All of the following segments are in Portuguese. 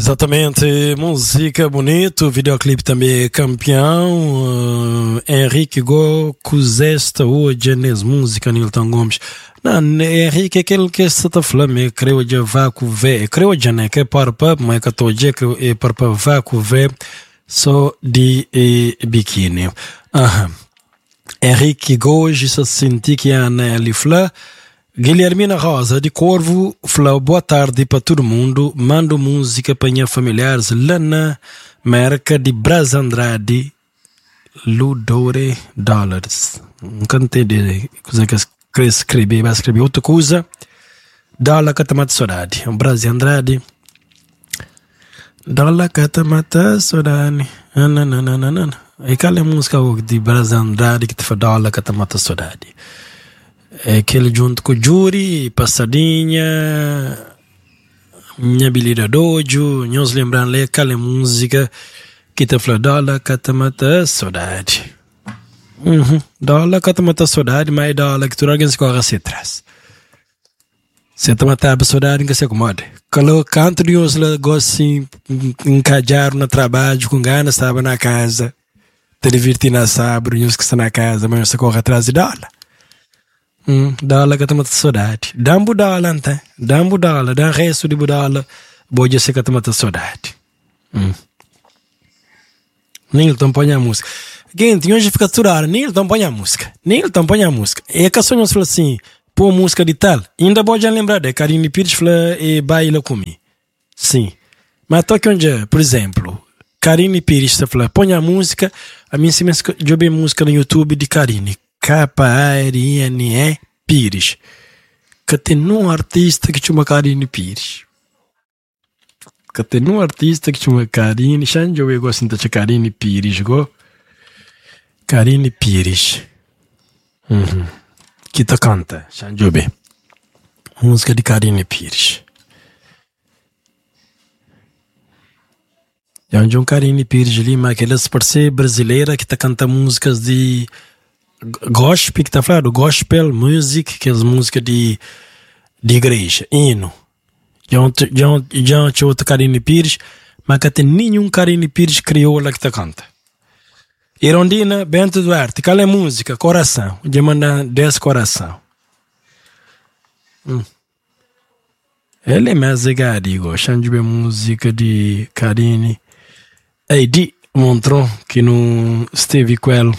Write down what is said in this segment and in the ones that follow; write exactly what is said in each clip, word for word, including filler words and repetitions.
Exatamente, música bonito, videoclipe também campeão. uh, Henrique Go cuzesta hoje nas música Nilton Gomes. Não, Henrique é aquele que está falando, creio que vácuo vê, creio que não é que é para para, mas que estou já que é para para vácuo vê só de eh, biquíni. Aham. Henrique Go hoje se senti que é ali flá. Guilhermina Rosa de Corvo falou boa tarde para todo mundo. Mando música para minha familiares lá na marca de Braz Andrade Ludore Dollars. Nunca entendi coisa que escrevi, vai escrever outra coisa. Dólar que te mata saudade. Braz Andrade Dólar que te mata saudade. E qual é a música de Braz Andrade que te fala dólar que te mata saudade? É aquele junto com o Júri, Passadinha, minha habilidade dojo, nós lembrando ali aquela música que te fala dólar que te mata saudade. Uhum. Dólar que te mata saudade, mas dólar que tu alguém se corre assim atrás. Se te matar a saudade, que se acomoda. Quando canto de nós gosto de encajar no trabalho, com ganas, estava na casa, te divertir na sábado, nós que está na casa, mas você corre atrás de dólar. Hum, dólar que te saudade. Dá um dólar, tá? Dá um dólar, dá o resto de dólar. Boa ser que te mata saudade. Hum. Nilton põe a música. Gente, hoje fica tudo. Nilton põe a música. Nilton põe a música. E a canção nos fala assim, pô música de tal. Ainda pode lembrar de Karine Pires fala e baila comigo. Sim. Mas toque onde, por exemplo, Karine Pires fala, põe a música. A minha se eu vi música no YouTube de Karine. K P A R I N E Pires. Que tem um artista que chama Karine Pires. Que tem um artista que chama Karine. Xanjo eu gosto de Karine Pires. Go. Karine Pires. Uhum. Que te canta. Xanjo bem. Música de Karine Pires. É onde um Karine Pires ali, mas aquela se parece brasileira que te canta músicas de gospel, que está falando gospel music, que é as músicas de, de igreja, hino. Já tinha outro Karine Pires, mas que tem nenhum Karine Pires crioula que está canta. Irondina, Bento Duarte, qual é a música? Coração. Já manda dez coração. Hum. Ele é mais ligado, gostando de ver música de Karine. Eidi mostrou que não esteve com ela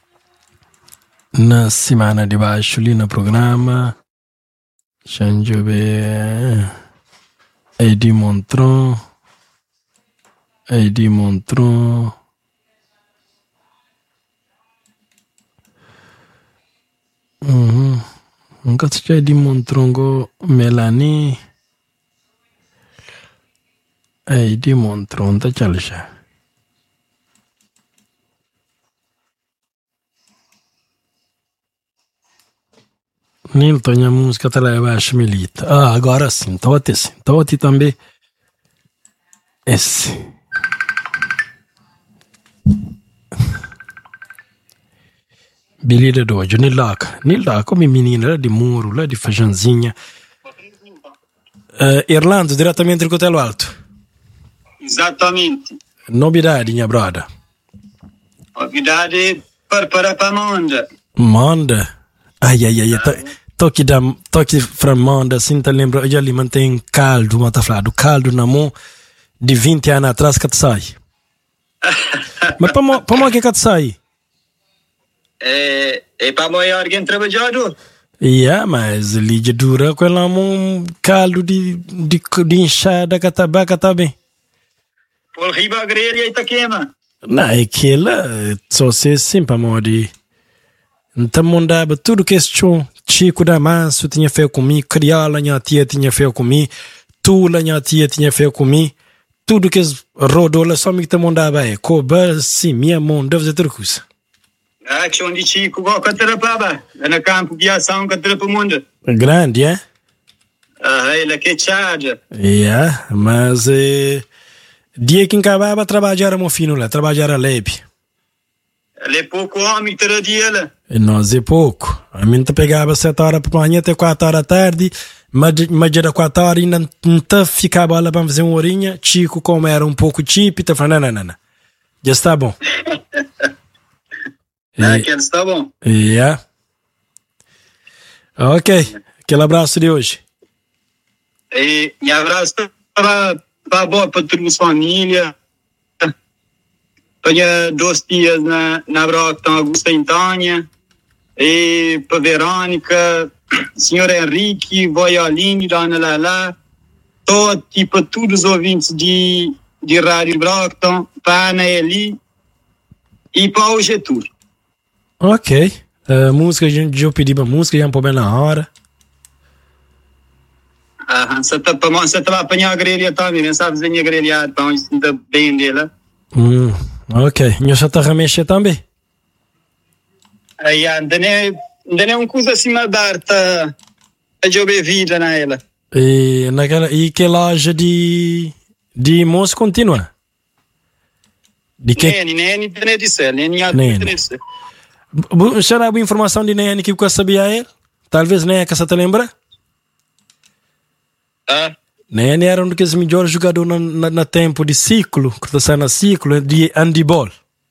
na semana de baixo ali no programa. Deixa eu ver. Eidi Montron. Eidi Montron. Uhum. Nunca se tinha Eidi Montron com Melanie. Eidi Montron, tá já. Nilton, a música tá lá embaixo, Melita. Ah, agora sim, tote sim. Tote também. Esse. Beleza do hoje, Nilaca. Nilaca, como menina lá de Muro, lá de Fajanzinha. Uh, Irlando, diretamente do Cotelo Alto. Exatamente. Novidade, minha brother. Novidade para para para Manda. Manda? Ai, ai, ai. Ah. Toque da toque framanda, assim, tá lembra? Eu já ali mantém caldo, mas tá falando, caldo na mão de vinte anos atrás que te sai. Mas para mim que te sai? É, é para mim alguém trabalhador. Yeah, mas ali de dura com ela um caldo de, de, de enxada que tá bem, que tá bem. Por riba a grelha e tá queima. Não, é que ela só se assim para morrer. Então mandava tudo que este Chico da Manso tinha feito comigo, Criola minha tia tinha feito comigo, Tula minha tia tinha feito comigo, tudo que rodou só me te mandava é, coba sim, minha mão deve ser outra coisa. Ah, que onde Chico vai cantar para lá no campo de ação cantar para o mundo. Grande, é? Ah, ele que charge. Yeah, mas eh, dia que acabava trabalhar no fino lá, trabalhar leve. Ele é pouco homem, todo dia lá. E nós é pouco. A mim te pegava sete horas para manhã até quatro horas da tarde, Mas de quatro horas ainda não ficava a bola para fazer uma horinha. Chico, como era um pouco chip, tá falando, não, não, não. Já está bom. Ah, que está bom. Yeah. Ok. Aquele abraço de hoje. E um abraço para para boa para toda a família. Tenho dois dias na na Broca Augusta Antônia e para Verônica, senhor Henrique, Voioline, Dona Lala, todo tipo todos os ouvintes de de Rádio Brockton, para a Ana Eli e para o Getúlio. Ok. Uh, música, a gente já pediu para música, já pôr na hora. Ah, você está para você está apanhar a grelha também, não sabe desenhar a grelha, para onde está bem dela. Hum, ok. E você está a mexer também? Aí, ainda não é uma coisa assim, mas dar tá a jogar vida na ela. E naquela e que loja de de moço continua? De que? Nem, nem, nem tem de ser, nem nem Nem. tem de ser. Será a informação de Nene que eu sabia ele? Talvez nem é que você te lembra? Ah, Nene era um dos melhores jogadores na, na, na tempo de ciclo, que está na ciclo de handball.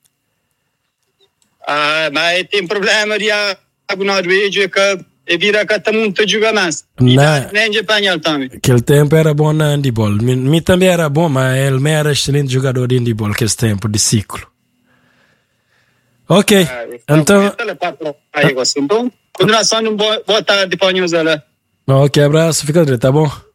ah, mas tem problema de alguma vez que é vira que tá muito jogar mais. Não. Nem de espanhol também. Aquele tempo era bom na handball. Me, me também era bom, mas ele era excelente jogador de handball aquele tempo de ciclo. Ok, Ah, então... Aí, você. Então, continuação, boa tarde para nós lá. Ok, abraço, fica direito, tá bom?